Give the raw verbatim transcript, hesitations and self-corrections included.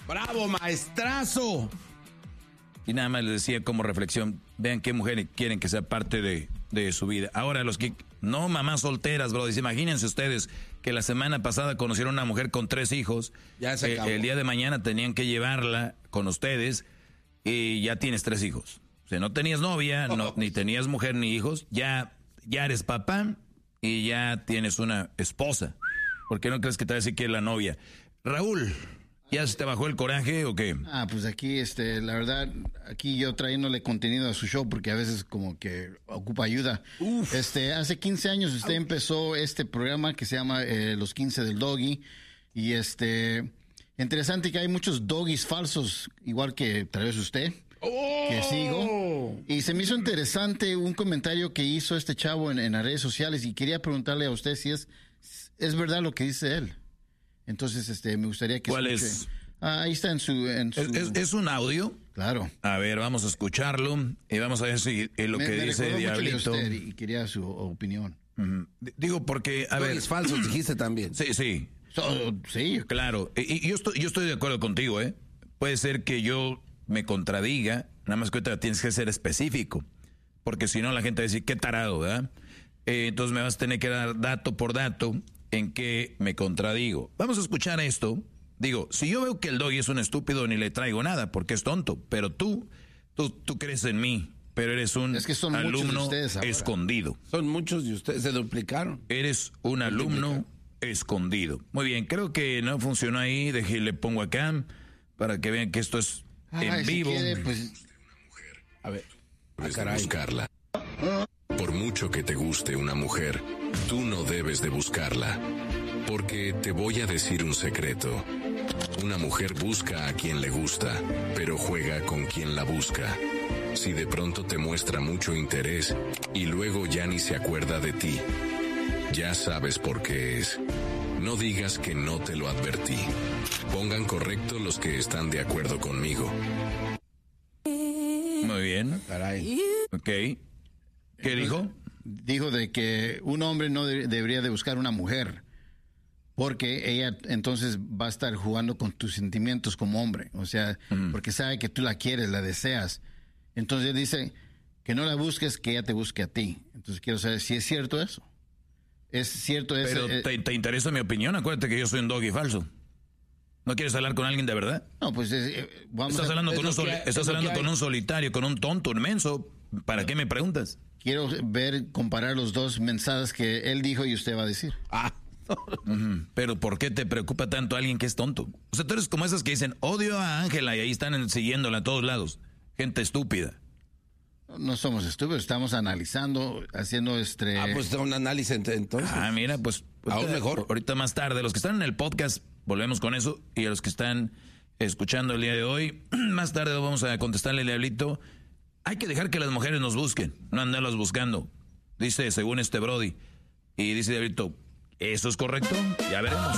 ¡Bravo, maestrazo! Y nada más les decía como reflexión, vean qué mujeres quieren que sea parte de, de su vida. Ahora, los que... No, mamás solteras, bro. Imagínense ustedes que la semana pasada conocieron a una mujer con tres hijos. Ya se acabó. Eh, el día de mañana tenían que llevarla con ustedes y ya tienes tres hijos. O sea, no tenías novia, no, no, ni tenías mujer ni hijos. Ya, ya eres papá y ya tienes una esposa. ¿Por qué no crees que te va a decir que es la novia? Raúl... ¿Ya se te bajó el coraje o qué? Ah, pues aquí, este, la verdad, aquí yo trayéndole contenido a su show porque a veces como que ocupa ayuda. Uf. Este, hace quince años usted empezó este programa que se llama eh, Los quince del Doggy y este, interesante que hay muchos doggies falsos, igual que tal vez usted. Oh. Que sigo. Y se me hizo interesante un comentario que hizo este chavo en, en las redes sociales y quería preguntarle a usted si es, es verdad lo que dice él. Entonces, este, me gustaría que... ¿Cuál escuche. es? Ah, ahí está en su... En su... ¿Es, es, ¿Es un audio? Claro. A ver, vamos a escucharlo y vamos a ver si es lo me, que me dice Diablito. Mucho de usted y quería su opinión. Uh-huh. Digo porque, a ver... Es falso, dijiste también. Sí, sí. So, sí. Claro. Y, y yo, estoy, yo estoy de acuerdo contigo, ¿eh? Puede ser que yo me contradiga, nada más que ahorita tienes que ser específico. Porque si no la gente va a decir, qué tarado, ¿verdad? Eh, entonces me vas a tener que dar dato por dato en que me contradigo. Vamos a escuchar esto. Digo, si yo veo que el doggy es un estúpido, ni le traigo nada, porque es tonto. Pero tú, tú, tú crees en mí, pero eres un es que son alumno ustedes escondido. Son muchos de ustedes, se duplicaron. Eres un alumno escondido. Muy bien, creo que no funcionó ahí. Dejé, le pongo acá para que vean que esto es Ay, en si vivo. quiere, pues... A ver, debes de buscarla. Por mucho que te guste una mujer, tú no debes de buscarla. Porque te voy a decir un secreto. Una mujer busca a quien le gusta, pero juega con quien la busca. Si de pronto te muestra mucho interés y luego ya ni se acuerda de ti, ya sabes por qué es. No digas que no te lo advertí. Pongan correcto los que están de acuerdo conmigo. Muy bien. Caray. Ok. ¿Qué dijo? Dijo de que un hombre no de- debería de buscar una mujer, porque ella entonces va a estar jugando con tus sentimientos como hombre, o sea, mm. porque sabe que tú la quieres, la deseas. Entonces dice que no la busques, que ella te busque a ti. Entonces quiero saber si es cierto eso. ¿Es cierto eso? Pero eh, te, te interesa mi opinión. Acuérdate que yo soy un doggy falso. ¿No quieres hablar con alguien de verdad? No, pues eh, vamos Estás a... hablando, con un, que soli- hay, estás hablando con un solitario, con un tonto inmenso. ¿Para qué me preguntas? Quiero ver, comparar los dos mensajes que él dijo y usted va a decir. Ah. Uh-huh. Pero ¿por qué te preocupa tanto alguien que es tonto? O sea, tú eres como esas que dicen, odio a Ángela y ahí están siguiéndola a todos lados. Gente estúpida. No somos estúpidos, estamos analizando, haciendo este... Ah, pues un análisis entonces. Ah, mira, pues... Aún ahorita, mejor. Ahorita más tarde, los que están en el podcast, volvemos con eso. Y a los que están escuchando el día de hoy, más tarde vamos a contestarle al Diablito. Hay que dejar que las mujeres nos busquen, no andarlas buscando. Dice, según este Brody. Y dice Diablito, ¿eso es correcto? Ya veremos.